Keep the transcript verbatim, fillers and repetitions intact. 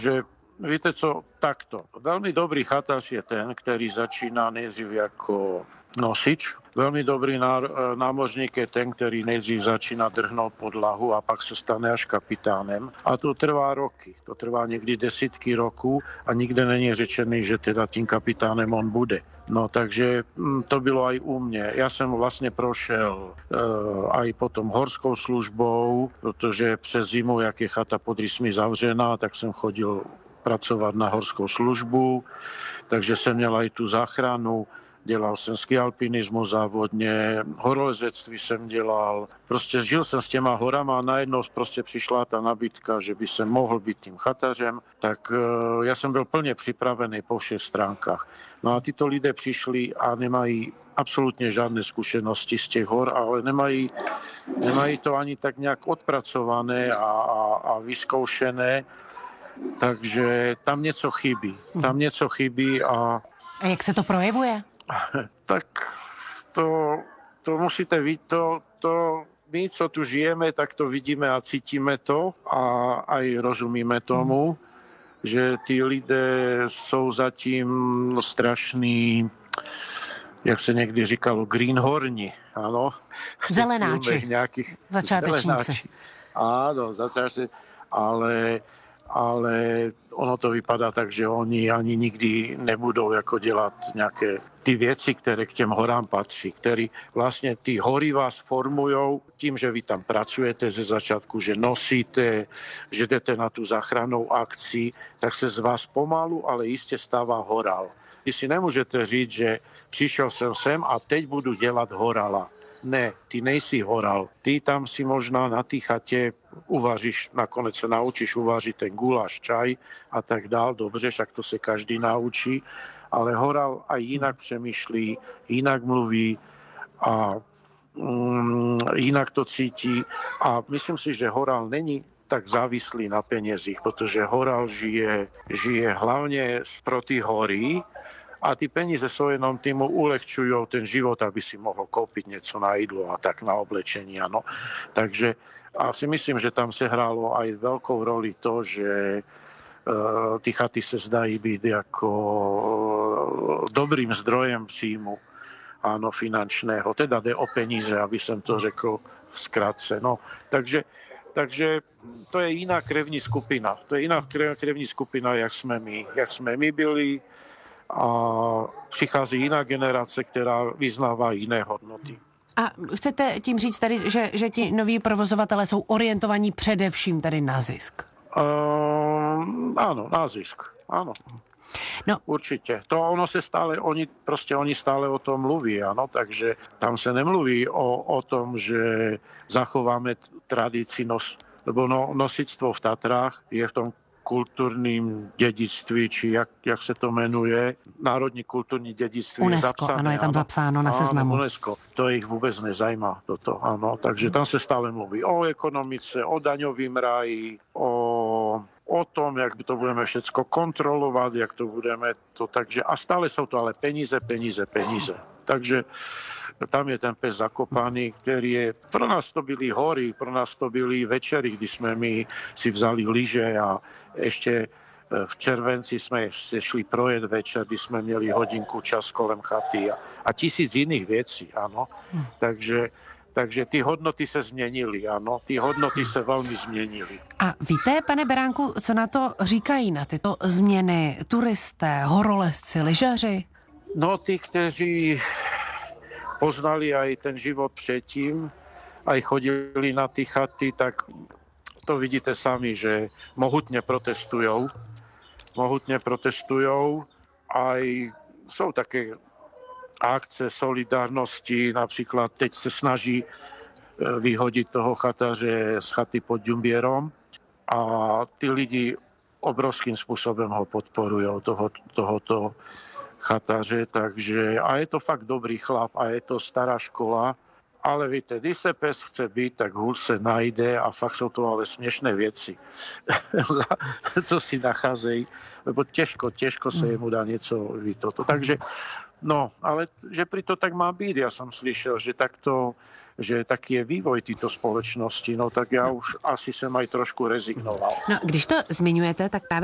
že viete co, takto. Veľmi dobrý chatář je ten, ktorý začína nejdřív ako nosič. Veľmi dobrý námořník je ten, ktorý nejdřív začína drhnúť podlahu a pak sa stane až kapitánem. A to trvá roky. To trvá niekdy desítky rokov a nikde není řečený, že teda tým kapitánem on bude. No takže to bylo aj u mne. Ja som vlastne prošel e, aj potom horskou službou, protože přes zimu, jak je chata pod rysmi zavřená, tak som chodil pracovať na horskou službu, takže som měl aj tú záchranu. Dělal jsem ski alpinismu závodně, horolezectví jsem dělal. Prostě žil jsem s těma horama a najednou prostě přišla ta nabídka, že by jsem mohl být tím chatařem. Tak uh, já jsem byl plně připravený po všech stránkách. No a tyto lidé přišli a nemají absolutně žádné zkušenosti z těch hor, ale nemají, nemají to ani tak nějak odpracované a, a, a vyzkoušené. Takže tam něco chybí. Tam něco chybí a... A jak se to projevuje? Tak to, to musíte vidět, to, to my, co tu žijeme, tak to vidíme a cítíme to a aj rozumíme tomu, že tí lidé jsou zatím strašný, jak se někdy říkalo, greenhorni, ano. Zelenáči, nějakých, začátečníci. Zelenáči. Áno, začátečníci, ale... ale ono to vypadá tak, že oni ani nikdy nebudou jako dělat nějaké ty věci, které k těm horám patří, které vlastně ty hory vás formujou tím, že vy tam pracujete ze začátku, že nosíte, že jdete na tu záchrannou akci, tak se z vás pomalu, ale jistě stává horál. Vy si nemůžete říct, že přišel jsem sem a teď budu dělat horala. Ne, ty nejsi horal. Ty tam si možná na té chatě uvaříš, nakonec se naučíš uvařit ten guláš, čaj a tak dál. Dobře, však to se každý naučí. Ale horal aj jinak přemýšlí, jinak mluví a um, jinak to cítí. A myslím si, že horal není tak závislý na penězích, protože horal žije, žije hlavně pro ty hory, a ty peníze jsou jenom týmu ulehčujú ten život, aby si mohol kúpiť niečo na jídlo a tak na oblečení. Ano. Takže a si myslím, že tam se hrálo aj veľkou roli to, že uh, ty chaty se zdají byť ako dobrým zdrojem příjmu, áno, finančného. Teda jde o peníze, aby som to řekl v skratce. No, takže Takže to je jiná krevní skupina. To je jiná krevní skupina, jak jsme my, jak jsme my byli. A přichází jiná generace, která vyznává jiné hodnoty. A chcete tím říct tady, že, že ti noví provozovatelé jsou orientovaní především tady na zisk? Um, áno, na zisk. Áno. No. Určitě. To ono se stále, oni prostě oni stále o tom mluví, ano, takže tam se nemluví o, o tom, že zachováme tradici nos, lebo no, nosičstvo v Tatrách je v tom kulturním dědictví, či jak, jak se to jmenuje, národní kulturní dědictví UNESCO, je zapsané. Ano, je tam ano, zapsáno na seznamu. Ano, UNESCO, to jich vůbec nezajímá toto, ano, takže tam se stále mluví o ekonomice, o daňovým ráji, o, o tom, jak to budeme všecko kontrolovat, jak to budeme to, takže a stále jsou to ale peníze, peníze, peníze. Takže tam je ten pes zakopaný, který je, pro nás to byly hory, pro nás to byly večery, kdy jsme my si vzali lyže a ještě v červenci jsme se šli projet večer, kdy jsme měli hodinku čas kolem chaty a, a tisíc jiných věcí, ano. Hmm. Takže Takže ty hodnoty se změnily, ano, ty hodnoty se velmi změnily. A víte, pane Beránku, co na to říkají, na tyto změny turisté, horolezci, lyžaři? No, ty, kteří poznali aj ten život předtím, aj chodili na ty chaty, tak to vidíte sami, že mohutně protestujou. Mohutně protestujou, aj jsou také akce solidárnosti, například teď se snaží vyhodit toho chataře z chaty pod Ďumbierom a ty lidi obrovským způsobem ho podporují, toho, tohoto chataře, takže a je to fakt dobrý chlap a je to stará škola, ale víte, když se pes chce být, tak hůl se najde a fakt jsou to ale směšné věci, co si nacházejí, lebo těžko, těžko se jemu dá něco vytoto. Takže no, ale že pri to tak má být. Já jsem slyšel, že takto, že taký je vývoj této společnosti, no tak já už asi jsem aj trošku rezignoval. No, když to zmiňujete, tak právě